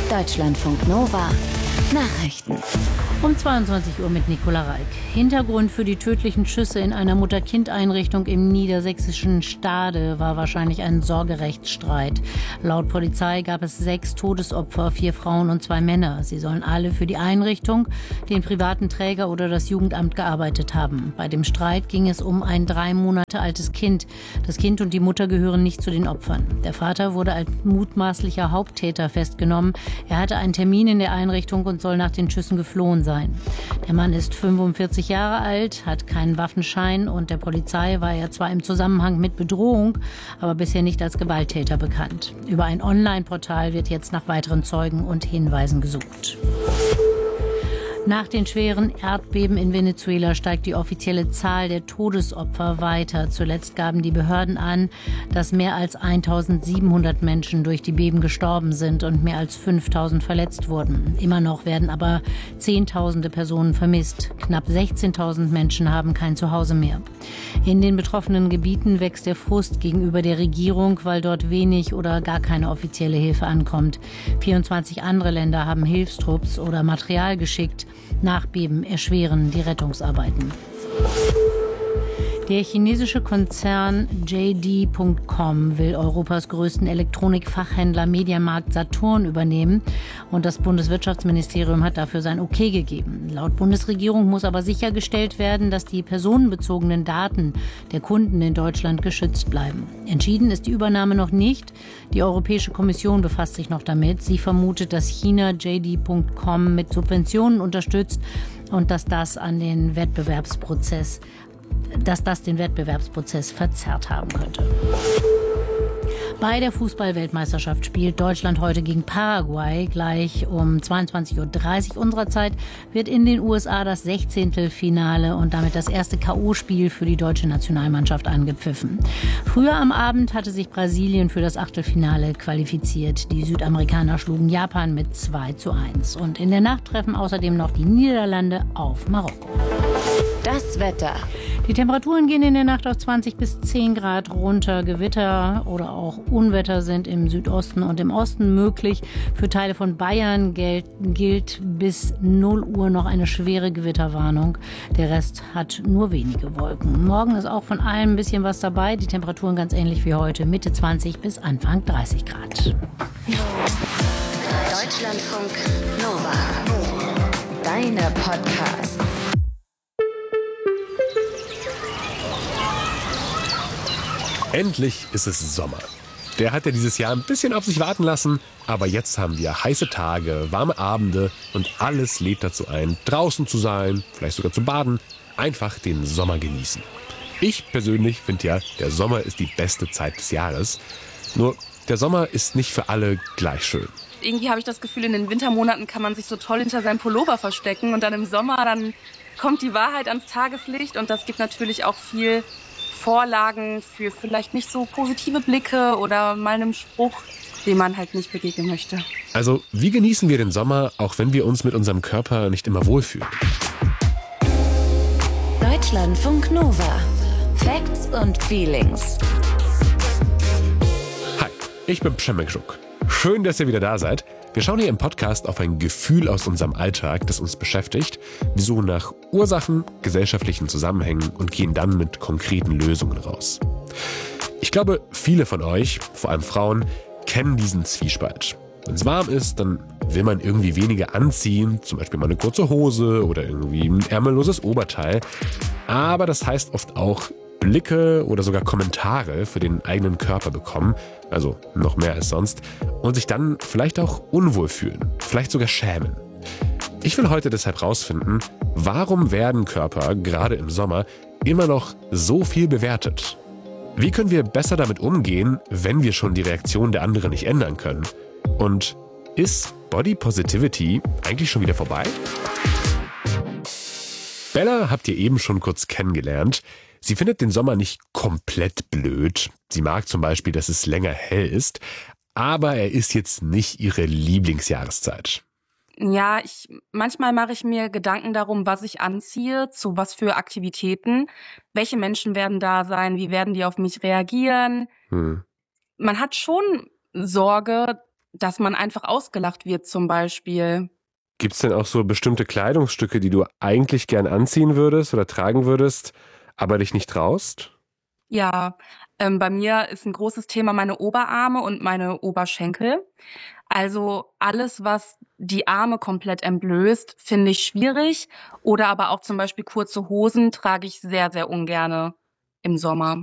Deutschlandfunk Nova Nachrichten. Um 22 Uhr mit Nicola Reik. Hintergrund für die tödlichen Schüsse in einer Mutter-Kind-Einrichtung im niedersächsischen Stade war wahrscheinlich ein Sorgerechtsstreit. Laut Polizei gab es 6 Todesopfer, 4 Frauen und 2 Männer. Sie sollen alle für die Einrichtung, den privaten Träger oder das Jugendamt gearbeitet haben. Bei dem Streit ging es um ein 3 Monate altes Kind. Das Kind und die Mutter gehören nicht zu den Opfern. Der Vater wurde als mutmaßlicher Haupttäter festgenommen. Er hatte einen Termin in der Einrichtung und soll nach den Schüssen geflohen sein. Der Mann ist 45 Jahre alt, hat keinen Waffenschein und der Polizei war er zwar im Zusammenhang mit Bedrohung, aber bisher nicht als Gewalttäter bekannt. Über ein Online-Portal wird jetzt nach weiteren Zeugen und Hinweisen gesucht. Nach den schweren Erdbeben in Venezuela steigt die offizielle Zahl der Todesopfer weiter. Zuletzt gaben die Behörden an, dass mehr als 1700 Menschen durch die Beben gestorben sind und mehr als 5000 verletzt wurden. Immer noch werden aber Zehntausende Personen vermisst. Knapp 16.000 Menschen haben kein Zuhause mehr. In den betroffenen Gebieten wächst der Frust gegenüber der Regierung, weil dort wenig oder gar keine offizielle Hilfe ankommt. 24 andere Länder haben Hilfstrupps oder Material geschickt. Nachbeben erschweren die Rettungsarbeiten. Der chinesische Konzern JD.com will Europas größten Elektronikfachhändler Mediamarkt Saturn übernehmen und das Bundeswirtschaftsministerium hat dafür sein Okay gegeben. Laut Bundesregierung muss aber sichergestellt werden, dass die personenbezogenen Daten der Kunden in Deutschland geschützt bleiben. Entschieden ist die Übernahme noch nicht. Die Europäische Kommission befasst sich noch damit. Sie vermutet, dass China JD.com mit Subventionen unterstützt und dass das den Wettbewerbsprozess verzerrt haben könnte. Bei der Fußball-Weltmeisterschaft spielt Deutschland heute gegen Paraguay. Gleich um 22:30 Uhr unserer Zeit wird in den USA das 16. Finale und damit das erste K.O.-Spiel für die deutsche Nationalmannschaft angepfiffen. Früher am Abend hatte sich Brasilien für das Achtelfinale qualifiziert. Die Südamerikaner schlugen Japan mit 2:1. Und in der Nacht treffen außerdem noch die Niederlande auf Marokko. Das Wetter. Die Temperaturen gehen in der Nacht auf 20 bis 10 Grad runter. Gewitter oder auch Unwetter sind im Südosten und im Osten möglich. Für Teile von Bayern gilt bis 0 Uhr noch eine schwere Gewitterwarnung. Der Rest hat nur wenige Wolken. Morgen ist auch von allem ein bisschen was dabei. Die Temperaturen ganz ähnlich wie heute, Mitte 20 bis Anfang 30 Grad. Deutschlandfunk Nova. Deine Podcasts. Endlich ist es Sommer. Der hat ja dieses Jahr ein bisschen auf sich warten lassen, aber jetzt haben wir heiße Tage, warme Abende und alles lädt dazu ein, draußen zu sein, vielleicht sogar zu baden, einfach den Sommer genießen. Ich persönlich finde ja, der Sommer ist die beste Zeit des Jahres. Nur der Sommer ist nicht für alle gleich schön. Irgendwie habe ich das Gefühl, in den Wintermonaten kann man sich so toll hinter seinem Pullover verstecken und dann im Sommer, dann kommt die Wahrheit ans Tageslicht und das gibt natürlich auch viel Vorlagen für vielleicht nicht so positive Blicke oder mal einem Spruch, dem man halt nicht begegnen möchte. Also, wie genießen wir den Sommer, auch wenn wir uns mit unserem Körper nicht immer wohlfühlen? Deutschlandfunk Nova. Facts und Feelings. Hi, ich bin Przemek. Schön, dass ihr wieder da seid. Wir schauen hier im Podcast auf ein Gefühl aus unserem Alltag, das uns beschäftigt. Wir suchen nach Ursachen, gesellschaftlichen Zusammenhängen und gehen dann mit konkreten Lösungen raus. Ich glaube, viele von euch, vor allem Frauen, kennen diesen Zwiespalt. Wenn es warm ist, dann will man irgendwie weniger anziehen, zum Beispiel mal eine kurze Hose oder irgendwie ein ärmelloses Oberteil. Aber das heißt oft auch Blicke oder sogar Kommentare für den eigenen Körper bekommen, also noch mehr als sonst, und sich dann vielleicht auch unwohl fühlen, vielleicht sogar schämen. Ich will heute deshalb rausfinden, warum werden Körper, gerade im Sommer, immer noch so viel bewertet? Wie können wir besser damit umgehen, wenn wir schon die Reaktion der anderen nicht ändern können? Und ist Body Positivity eigentlich schon wieder vorbei? Bella habt ihr eben schon kurz kennengelernt. Sie findet den Sommer nicht komplett blöd. Sie mag zum Beispiel, dass es länger hell ist, aber er ist jetzt nicht ihre Lieblingsjahreszeit. Ja, manchmal mache ich mir Gedanken darum, was ich anziehe, zu was für Aktivitäten, welche Menschen werden da sein, wie werden die auf mich reagieren. Man hat schon Sorge, dass man einfach ausgelacht wird zum Beispiel. Gibt es denn auch so bestimmte Kleidungsstücke, die du eigentlich gern anziehen würdest oder tragen würdest, aber dich nicht traust? Ja, bei mir ist ein großes Thema meine Oberarme und meine Oberschenkel. Also alles, was die Arme komplett entblößt, finde ich schwierig. Oder aber auch zum Beispiel kurze Hosen trage ich sehr, sehr ungerne im Sommer.